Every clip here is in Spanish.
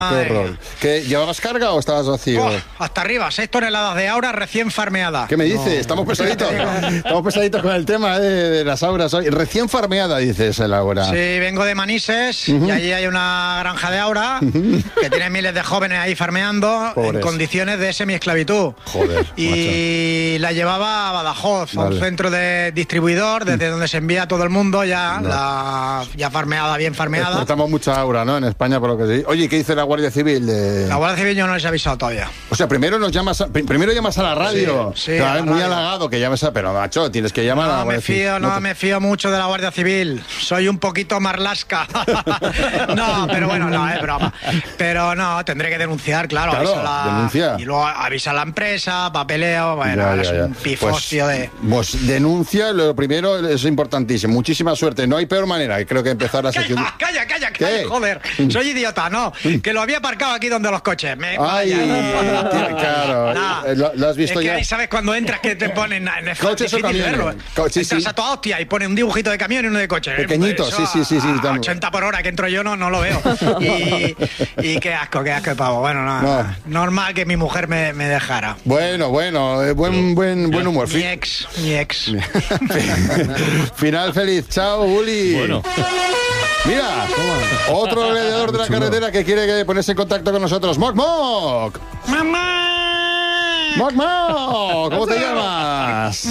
Qué horror. ¿Qué, llevabas carga o estabas vacío? Hasta arriba, 6 toneladas de aura recién farmeada. ¿Qué me dices? Estamos pesaditos. Estamos pesaditos con el tema de las auras hoy. Recién farmeada, dices, el aura. Sí, vengo de Manises y allí hay una granja de aura que tiene miles de jóvenes ahí farmeando. Pobres. En condiciones de semiesclavitud. Joder, y la llevaba a Badajoz, a un centro de distribuidor desde donde se envía a todo el mundo ya farmeada, bien farmeada. Exportamos mucha aura, ¿no? En España, por lo que sí. Oye, ¿qué dice la Guardia Civil? La Guardia Civil yo no les he avisado todavía. O sea, primero llamas a la radio. Sí, claro, es muy halagado que llames a... Pero, macho, tienes que llamar a la Guardia Civil. Me fío mucho de la Guardia Civil. Soy un poquito marlasca. No, pero bueno, no, es broma. Pero no, tendré que denunciar, claro. Denuncia. Y luego avisa a la empresa, papeleo, bueno, es un pifostio Pues denuncia, lo primero es importantísimo. Muchísima suerte. No hay peor manera, creo que empezar a... Calla, joder. Soy idiota, no. Que lo había aparcado aquí donde los coches. Claro. ¿Lo has visto ya? Ahí sabes cuando entras que te ponen en el coches o camiones. Entras a toda hostia y pone un dibujito de camión y uno de coche. Pequeñito, sí. 80 por hora que entro yo no lo veo. Y qué asco de pavo. Bueno, no. Normal que mi mujer me dejara. Bueno, buen humor. Mi ex. Final feliz. Chao, Uli. Bueno. Mira, otro gladiador de la carretera que quiere ponerse en contacto con nosotros. ¡Moc! ¡Mamá! ¡Moc! ¿Cómo te llamas?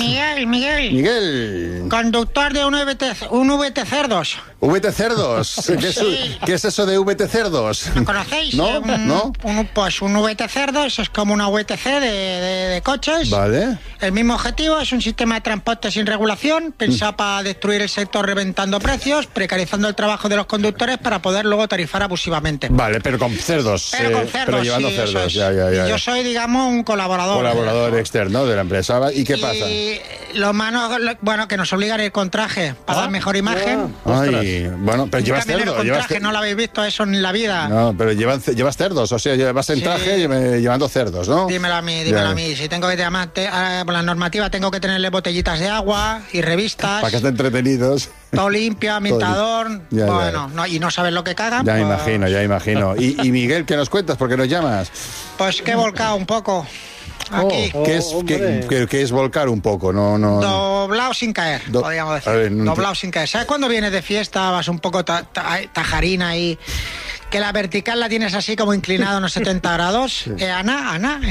Miguel. Conductor de un VT Cerdos. ¿VT Cerdos? ¿Qué es eso de VT Cerdos? ¿Lo conocéis? ¿No? Pues un VT Cerdos es como una VTC de coches. Vale. El mismo objetivo es un sistema de transporte sin regulación, pensado para destruir el sector reventando precios, precarizando el trabajo de los conductores para poder luego tarifar abusivamente. Vale, pero con cerdos. Pero llevando cerdos. Ya. Yo soy, digamos, un colaborador. Colaborador externo de la empresa. ¿Y qué pasa? Los manos, que nos obligan a ir con traje para dar mejor imagen. Bueno, pero llevas cerdos. Con traje, no lo habéis visto eso en la vida. No, pero llevas cerdos, o sea, vas en traje llevando cerdos, ¿no? Dímelo a mí. Si tengo que llamar, por la normativa tengo que tenerle botellitas de agua y revistas. Para que estén entretenidos. Todo limpio, ambientador. Y no sabes lo que cagan. Ya imagino. ¿Y Miguel, qué nos cuentas? ¿Por qué nos llamas? Pues que he volcado un poco. Aquí. ¿Qué es volcar un poco? Doblado sin caer, podríamos decir. Doblado sin caer. ¿Sabes cuando vienes de fiesta, vas un poco tajarina y que la vertical la tienes así como inclinado unos 70 grados? Ana.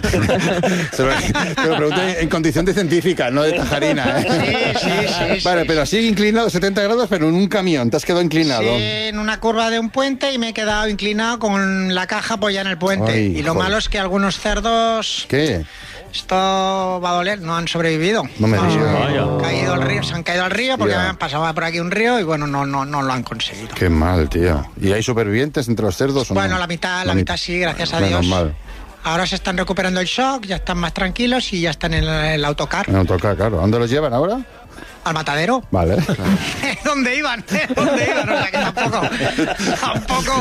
Te lo pregunté en condición de científica, no de tajarina. Sí. Vale, pero así inclinado 70 grados, pero en un camión, te has quedado inclinado. Sí, en una curva de un puente y me he quedado inclinado con la caja apoyada en el puente. Y lo malo es que algunos cerdos... ¿Qué? Esto va a doler, no han sobrevivido. No me digas. Se han caído al río porque me pasaba por aquí un río y no lo han conseguido. Qué mal, tío. ¿Y hay supervivientes entre los cerdos o no? Bueno, la mitad sí, gracias a Dios. Mal. Ahora se están recuperando el shock, ya están más tranquilos y ya están en el autocar. En el autocar, claro. ¿Dónde los llevan ahora? Al matadero. Vale. ¿Dónde iban? O sea, que tampoco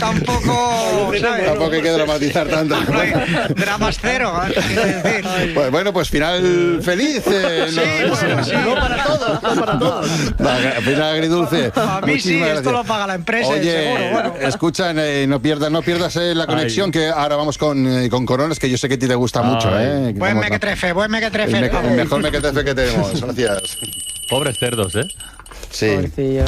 Tampoco hay que dramatizar tanto. No hay dramas cero. Bueno, pues final feliz. No para todos. Final agridulce. A mí sí, esto lo paga la empresa. Oye, seguro. Escucha, no pierdas la conexión, que ahora vamos con Coronas, que yo sé que a ti te gusta mucho. Buen mequetrefe. El mejor mequetrefe que tenemos. Gracias. Pobres cerdos, ¿eh? Sí. Pobrecillo.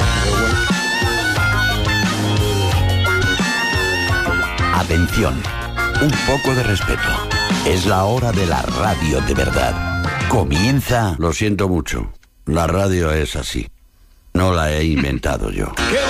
Atención, un poco de respeto. Es la hora de la radio de verdad. Comienza... Lo siento mucho. La radio es así. No la he inventado yo.